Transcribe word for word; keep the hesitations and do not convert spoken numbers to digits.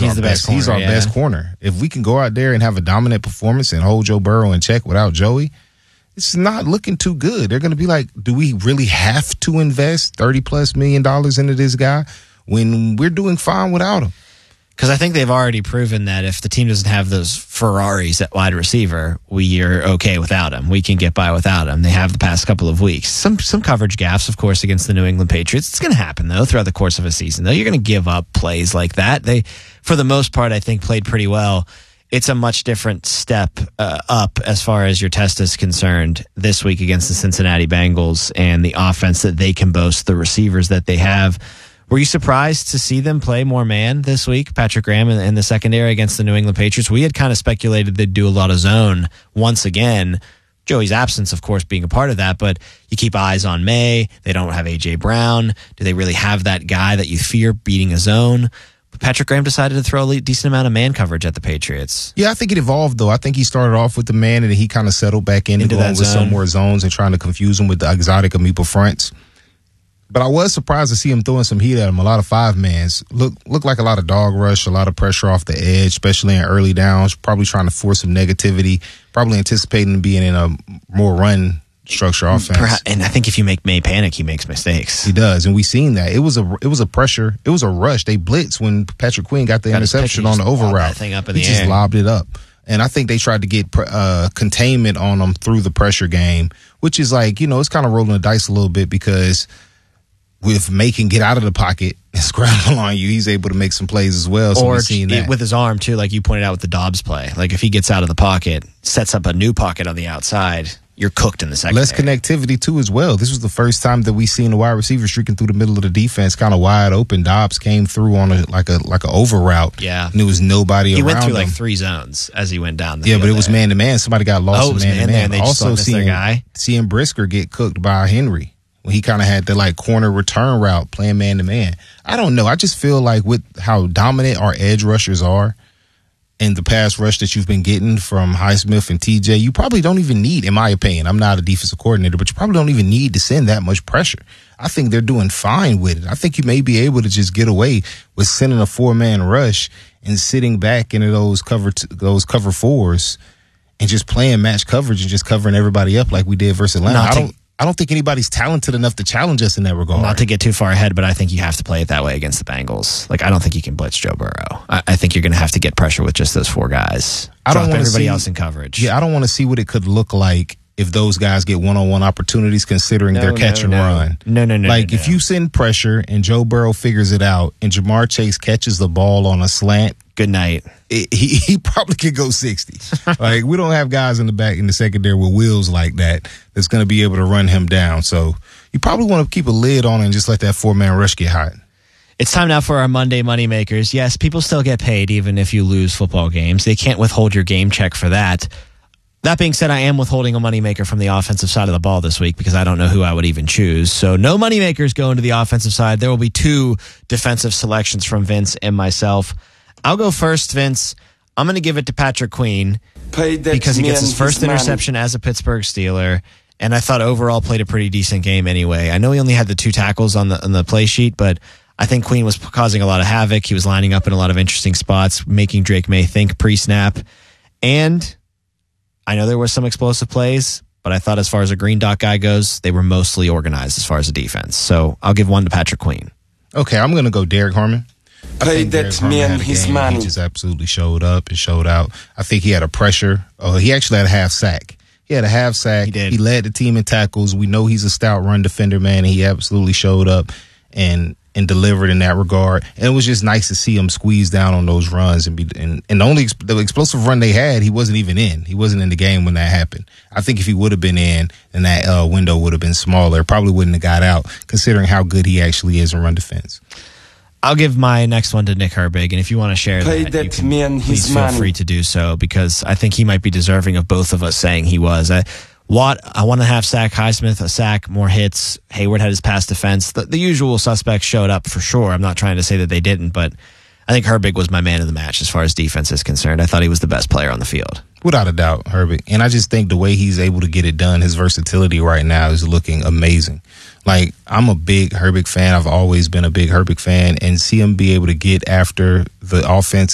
he's our the best. best corner, he's our yeah. best corner. If we can go out there and have a dominant performance and hold Joe Burrow in check without Joey, it's not looking too good. They're going to be like, do we really have to invest thirty plus million dollars into this guy when we're doing fine without him? Because I think they've already proven that if the team doesn't have those Ferraris at wide receiver, we are okay without him. We can get by without him. They have the past couple of weeks. Some some coverage gaps, of course, against the New England Patriots. It's going to happen, though, throughout the course of a season. Though you're going to give up plays like that. They, for the most part, I think, played pretty well. It's a much different step uh, up as far as your test is concerned this week against the Cincinnati Bengals and the offense that they can boast, the receivers that they have. Were you surprised to see them play more man this week, Patrick Graham in, in the secondary against the New England Patriots? We had kind of speculated they'd do a lot of zone once again. Joey's absence, of course, being a part of that, but you keep eyes on May. They don't have A J. Brown. Do they really have that guy that you fear beating a zone? But Patrick Graham decided to throw a decent amount of man coverage at the Patriots. Yeah, I think it evolved, though. I think he started off with the man, and then he kind of settled back into, into going with zone. some more zones and trying to confuse him with the exotic amoeba fronts. But I was surprised to see him throwing some heat at him. A lot of five-mans. Look, look like a lot of dog rush, a lot of pressure off the edge, especially in early downs, probably trying to force some negativity, probably anticipating being in a more run structure offense. Perhaps, and I think if you make May panic, he makes mistakes. He does, and we've seen that. It was a it was a pressure. It was a rush. They blitzed when Patrick Queen got the got interception on the over route. That thing up in he the just air. lobbed it up. And I think they tried to get uh, containment on him through the pressure game, which is like, you know, it's kind of rolling the dice a little bit because with May can get out of the pocket and scramble on you, he's able to make some plays as well. So or we've seen that. With his arm, too, like you pointed out with the Dobbs play. Like if he gets out of the pocket, sets up a new pocket on the outside, you're cooked in the second. Less connectivity, too, as well. This was the first time that we seen the wide receiver streaking through the middle of the defense, kind of wide open. Dobbs came through on a like a like an over route. Yeah. And there was nobody he around him. He went through like three zones as he went down the Yeah, field but it was there. man-to-man. Somebody got lost oh, in man-to-man. Man they also just seeing, their guy. seeing Brisker get cooked by Henry. He kind of had the like corner return route playing man to man. I don't know. I just feel like with how dominant our edge rushers are and the pass rush that you've been getting from Highsmith and T J, you probably don't even need, in my opinion, I'm not a defensive coordinator, but you probably don't even need to send that much pressure. I think they're doing fine with it. I think you may be able to just get away with sending a four man rush and sitting back into those cover t- those cover fours and just playing match coverage and just covering everybody up like we did versus Atlanta. Not I to- don't. I don't think anybody's talented enough to challenge us in that regard. Not to get too far ahead, but I think you have to play it that way against the Bengals. Like, I don't think you can blitz Joe Burrow. I, I think you're going to have to get pressure with just those four guys. I don't Drop everybody see, else in coverage. Yeah, I don't want to see what it could look like if those guys get one-on-one opportunities considering no, their catch no, and no. run. No, no, no. Like, no, no. if you send pressure and Joe Burrow figures it out and Jamar Chase catches the ball on a slant, good night. It, he he probably could go sixty. Like, we don't have guys in the back in the secondary with wheels like that that's going to be able to run him down. So you probably want to keep a lid on it and just let that four-man rush get hot. It's time now for our Monday Moneymakers. Yes, people still get paid even if you lose football games. They can't withhold your game check for that. That being said, I am withholding a moneymaker from the offensive side of the ball this week because I don't know who I would even choose. So no moneymakers go into the offensive side. There will be two defensive selections from Vince and myself. I'll go first, Vince. I'm going to give it to Patrick Queen because he gets his first interception as a Pittsburgh Steeler, and I thought overall played a pretty decent game anyway. I know he only had the two tackles on the on the play sheet, but I think Queen was causing a lot of havoc. He was lining up in a lot of interesting spots, making Drake May think pre-snap. And I know there were some explosive plays, but I thought as far as a green dot guy goes, they were mostly organized as far as the defense. So I'll give one to Patrick Queen. Okay, I'm going to go Derek Harmon. Pay that man his money. He just absolutely showed up and showed out. I think he had a pressure. Oh, he actually had a half sack. He had a half sack. He did. He led the team in tackles. We know he's a stout run defender, man, and he absolutely showed up and and delivered in that regard. And it was just nice to see him squeeze down on those runs and be and, and the only ex- the explosive run they had, he wasn't even in. He wasn't in the game when that happened. I think if he would have been in, then that uh, window would have been smaller. Probably wouldn't have got out, considering how good he actually is in run defense. I'll give my next one to Nick Herbig, and if you want to share Pay that, that you can man please his feel money. free to do so because I think he might be deserving of both of us saying he was. I, Watt, I want to have sack, Highsmith, a sack, more hits. Hayward had his pass defense. The, the usual suspects showed up for sure. I'm not trying to say that they didn't, but I think Herbig was my man of the match as far as defense is concerned. I thought he was the best player on the field. Without a doubt, Herbig. And I just think the way he's able to get it done, his versatility right now is looking amazing. Like, I'm a big Herbig fan. I've always been a big Herbig fan. And see him be able to get after the offense